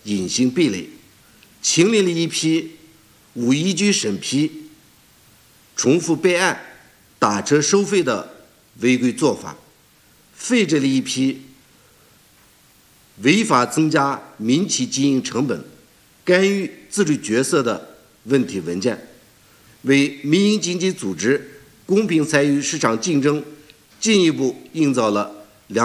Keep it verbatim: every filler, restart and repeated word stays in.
隐形壁垒，清理了一批无依据审批、重复备案、打车收费的违规做法，废止了一批违法增加民企经营成本、干预自主决策的问题文件，为民营经济组织公平参与市场竞争进一步营造了